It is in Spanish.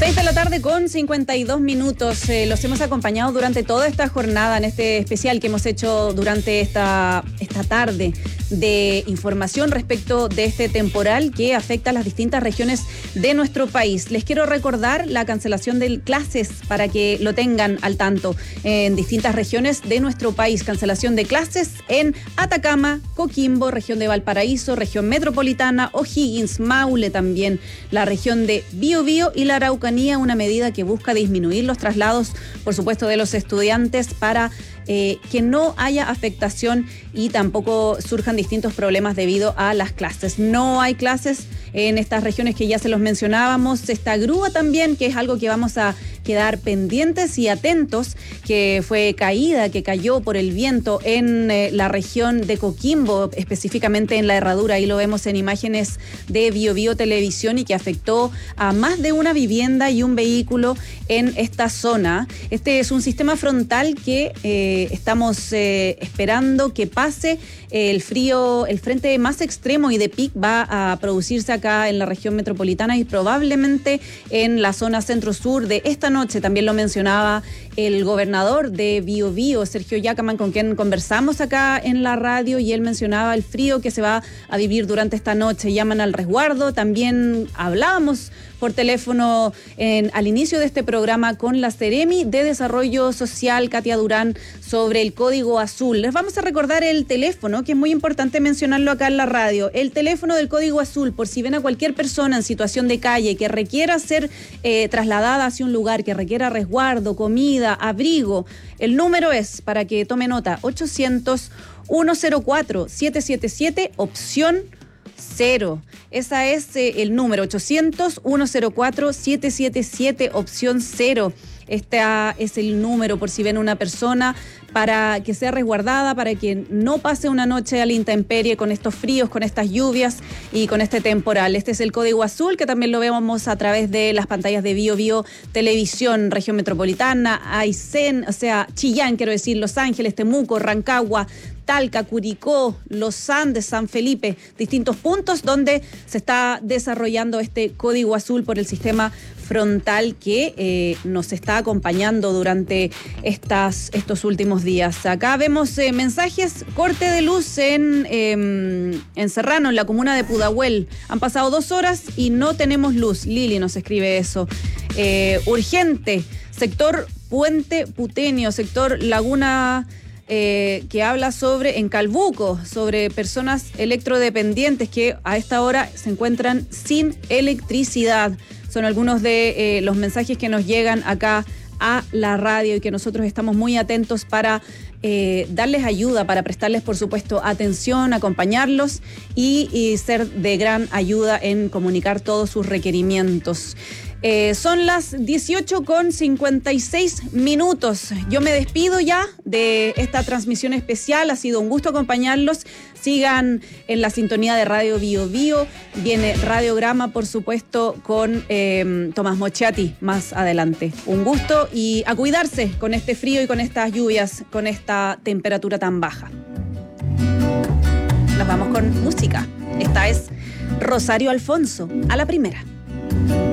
6 de la tarde con 52 minutos. Los hemos acompañado durante toda esta jornada en este especial que hemos hecho durante esta tarde de información respecto de este temporal que afecta a las distintas regiones de nuestro país. Les quiero recordar la cancelación de clases para que lo tengan al tanto en distintas regiones de nuestro país. Cancelación de clases en Atacama, Coquimbo, región de Valparaíso, región metropolitana, O'Higgins, Maule también, la región de Biobío y la Araucanía, una medida que busca disminuir los traslados, por supuesto, de los estudiantes para que no haya afectación y tampoco surjan distintos problemas debido a las clases. No hay clases en estas regiones que ya se los mencionábamos. Esta grúa también, que es algo que vamos a quedar pendientes y atentos, que fue caída, que cayó por el viento en la región de Coquimbo, específicamente en la Herradura. Ahí lo vemos en imágenes de Biobío Televisión y que afectó a más de una vivienda y un vehículo en esta zona. Este es un sistema frontal que estamos esperando que pase. El frío, el frente más extremo y de pic va a producirse acá en la región metropolitana y probablemente en la zona centro-sur de esta noche. También lo mencionaba el gobernador de Biobío, Sergio Yacaman, con quien conversamos acá en la radio, y él mencionaba el frío que se va a vivir durante esta noche. Llaman al resguardo. También hablábamos por teléfono al inicio de este programa con la Seremi de Desarrollo Social, Katia Durán, sobre el Código Azul. Les vamos a recordar el teléfono, que es muy importante mencionarlo acá en la radio. El teléfono del Código Azul, por si ven a cualquier persona en situación de calle que requiera ser trasladada hacia un lugar, que requiera resguardo, comida, abrigo. El número es, para que tome nota, 800-104-777, opción 0. Esa es el número, 800-104-777, opción 0. Este es el número por si ven una persona, para que sea resguardada, para que no pase una noche a la intemperie con estos fríos, con estas lluvias y con este temporal. Este es el Código Azul, que también lo vemos a través de las pantallas de Biobío Televisión, región metropolitana, Aysén, o sea, Chillán, quiero decir, Los Ángeles, Temuco, Rancagua, Talca, Curicó, Los Andes, San Felipe, distintos puntos donde se está desarrollando este Código Azul por el sistema frontal que nos está acompañando durante estos últimos días. Acá vemos mensajes: corte de luz en Serrano, en la comuna de Pudahuel. Han pasado 2 horas y no tenemos luz. Lili nos escribe eso. Urgente, sector Puente Putenio, sector Laguna, que habla en Calbuco, sobre personas electrodependientes que a esta hora se encuentran sin electricidad. Son algunos de los mensajes que nos llegan acá a la radio y que nosotros estamos muy atentos para darles ayuda, para prestarles, por supuesto, atención, acompañarlos y ser de gran ayuda en comunicar todos sus requerimientos. Son las 18:56. Yo me despido ya de esta transmisión especial. Ha sido un gusto acompañarlos. Sigan en la sintonía de Radio Biobío. Viene Radiograma, por supuesto, con Tomás Mochati más adelante. Un gusto y a cuidarse con este frío y con estas lluvias, con esta temperatura tan baja. Nos vamos con música. Esta es Rosario Alfonso, a la primera.